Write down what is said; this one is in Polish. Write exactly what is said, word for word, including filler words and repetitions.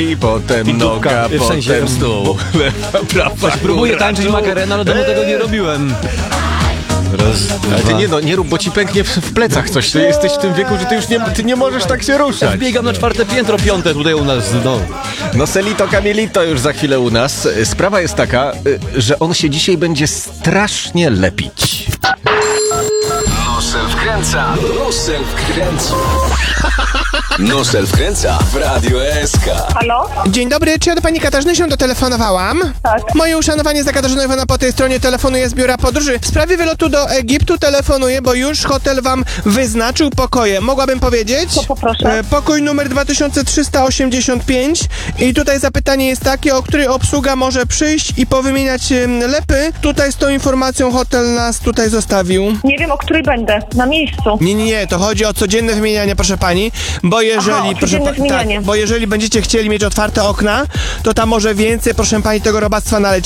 I potem I dupka, noga, w sensie potem stół. Lewa, prawa, Próbuję góra, tańczyć dół. makarena, ale dawno tego nie robiłem. Raz, Ale ty dwa. nie no, nie rób, bo ci pęknie w, w plecach coś. Ty jesteś w tym wieku, że ty już nie, ty nie możesz tak się ruszać. Biegam na czwarte piętro, piąte tutaj u nas w domu. No Selito Camilito już za chwilę u nas. Sprawa jest taka, że on się dzisiaj będzie strasznie lepić. Nosel wkręca, Nosel wkręca. Nosel wkręca w Radio S K. Halo? Dzień dobry, czy ja do pani Katarzyny się dotelefonowałam? Tak. Moje uszanowanie za Katarzyną Iwana po tej stronie telefonuje z biura podróży. W sprawie wylotu do Egiptu telefonuję, bo już hotel wam wyznaczył pokoje. Mogłabym powiedzieć? To poproszę. E, pokój numer dwa tysiące trzysta osiemdziesiąt pięć i tutaj zapytanie jest takie, o której obsługa może przyjść i powymieniać em, lepy. Tutaj z tą informacją hotel nas tutaj zostawił. Nie wiem, o której będę. Na miejscu. Nie, nie, nie, to chodzi o codzienne wymienianie, proszę pani, bo jeżeli, Aha, o proszę codzienne pa- wymienianie. tak, bo jeżeli będziecie chcieli mieć otwarte okna, to tam może więcej, proszę pani, tego robactwa naleci.